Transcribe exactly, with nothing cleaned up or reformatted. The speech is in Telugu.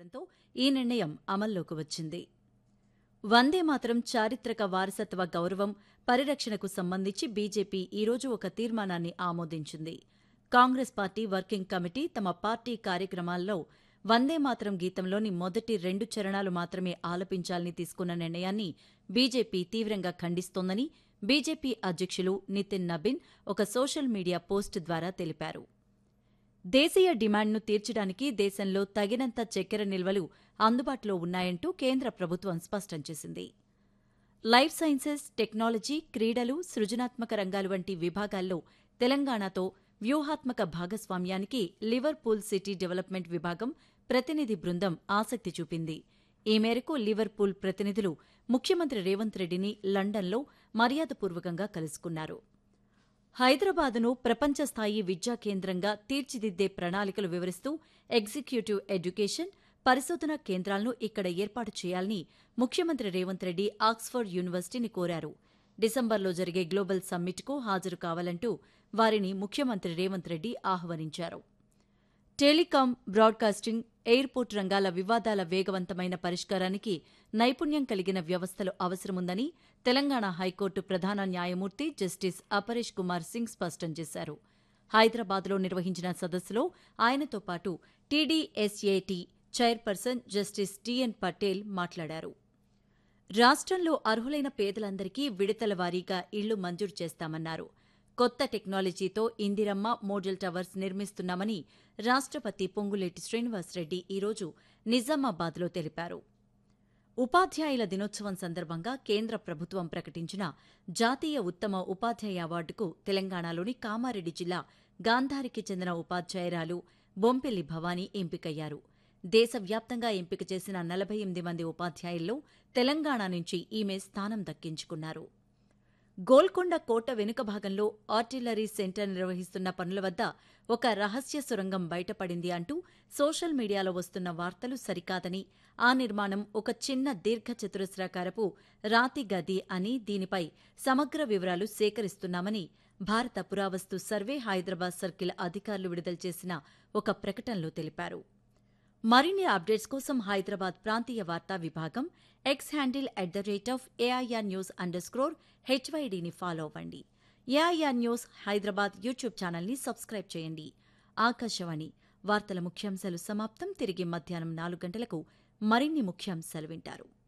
కావడంతో ఈ నిర్ణయం అమల్లోకి వచ్చింది. వందే మాతరం చారిత్రక వారసత్వ గౌరవం పరిరక్షణకు సంబంధించి బీజేపీ ఈరోజు ఒక తీర్మానాన్ని ఆమోదించింది. కాంగ్రెస్ పార్టీ వర్కింగ్ కమిటీ తమ పార్టీ కార్యక్రమాల్లో వందే మాతరం గీతంలోని మొదటి రెండు చరణాలు మాత్రమే ఆలపించాలని తీసుకున్న నిర్ణయాన్ని బీజేపీ తీవ్రంగా ఖండిస్తోందని బీజేపీ అధ్యక్షులు నితిన్ నబిన్ ఒక సోషల్ మీడియా పోస్ట్ ద్వారా తెలిపారు. దేశీయ డిమాండ్ను తీర్చడానికి దేశంలో తగినంత చక్కెర నిల్వలు అందుబాటులో ఉన్నాయంటూ కేంద్ర ప్రభుత్వం స్పష్టం చేసింది. లైఫ్ సైన్సెస్, టెక్నాలజీ, క్రీడలు, సృజనాత్మక రంగాలు వంటి విభాగాల్లో తెలంగాణతో వ్యూహాత్మక భాగస్వామ్యానికి లివర్పూల్ సిటీ డెవలప్మెంట్ విభాగం ప్రతినిధి బృందం ఆసక్తి చూపింది. ఈ మేరకు లివర్పూల్ ప్రతినిధులు ముఖ్యమంత్రి రేవంత్ రెడ్డిని లండన్లో మర్యాదపూర్వకంగా కలుసుకున్నారు. హైదరాబాదును ప్రపంచస్థాయి విద్యా కేంద్రంగా తీర్చిదిద్దే ప్రణాళికలు వివరిస్తూ ఎగ్జిక్యూటివ్ ఎడ్యుకేషన్, పరిశోధనా కేంద్రాలను ఇక్కడ ఏర్పాటు చేయాలని ముఖ్యమంత్రి రేవంత్ రెడ్డి ఆక్స్ఫర్డ్ యూనివర్సిటీని కోరారు. డిసెంబర్లో జరిగే గ్లోబల్ సమ్మిట్కు హాజరు కావాలంటూ వారిని ముఖ్యమంత్రి రేవంత్ రెడ్డి ఆహ్వానించారు. టెలికాం, బ్రాడ్కాస్టింగ్, ఎయిర్పోర్ట్ రంగాల వివాదాల వేగవంతమైన పరిష్కారానికి నైపుణ్యం కలిగిన వ్యవస్థలు అవసరముందని తెలంగాణ హైకోర్టు ప్రధాన న్యాయమూర్తి జస్టిస్ అపరేష్ కుమార్ సింగ్ స్పష్టం చేశారు. హైదరాబాద్లో నిర్వహించిన సదస్సులో ఆయనతో పాటు టీడీఎస్ఏటీ చైర్పర్సన్ జస్టిస్ టీఎన్ పటేల్ మాట్లాడారు. రాష్ట్రంలో అర్హులైన పేదలందరికీ విడతల వారీగా ఇళ్లు మంజూరు చేస్తామన్నారు. కొత్త టెక్నాలజీతో ఇందిరమ్మ మోడల్ టవర్స్ నిర్మిస్తున్నామని రాష్ట్రపతి పొంగులేటి శ్రీనివాసరెడ్డి ఈరోజు నిజామాబాద్లో తెలిపారు. ఉపాధ్యాయుల దినోత్సవం సందర్భంగా కేంద్ర ప్రభుత్వం ప్రకటించిన జాతీయ ఉత్తమ ఉపాధ్యాయ అవార్డుకు తెలంగాణలోని కామారెడ్డి జిల్లా గాంధారికి చెందిన ఉపాధ్యాయురాలు బొంపెల్లి భవానీ ఎంపికయ్యారు. దేశవ్యాప్తంగా ఎంపిక చేసిన నలభై ఎనిమిది మంది ఉపాధ్యాయుల్లో తెలంగాణ నుంచి ఈమె స్థానం దక్కించుకున్నారు. గోల్కొండ కోట వెనుక భాగంలో ఆర్టిల్లరీ సెంటర్ నిర్వహిస్తున్న పనుల వద్ద ఒక రహస్య సొరంగం బయటపడింది అంటూ సోషల్ మీడియాలో వస్తున్న వార్తలు సరికాదని, ఆ నిర్మాణం ఒక చిన్న దీర్ఘచతురస్రాకారపు రాతి గది అని, దీనిపై సమగ్ర వివరాలు సేకరిస్తున్నామని భారత పురావస్తు సర్వే హైదరాబాద్ సర్కిల్ అధికారులు విడుదల చేసిన ఒక ప్రకటనలో తెలిపారు. మరిన్ని అప్డేట్స్ కోసం హైదరాబాద్ ప్రాంతీయ వార్తా విభాగం X handle at the rate of AIR news under స్క్రోర్ హెచ్వైడీని follow అవ్వండి. ఏఐఆర్ న్యూస్ హైదరాబాద్ యూట్యూబ్ ఛానల్ని సబ్స్క్రైబ్ చేయండి. ఆకాశవాణి వార్తల ముఖ్యాంశాలు సమాప్తం. తిరిగి మధ్యాహ్నం నాలుగు గంటలకు మరిన్ని ముఖ్యాంశాలు వింటారు.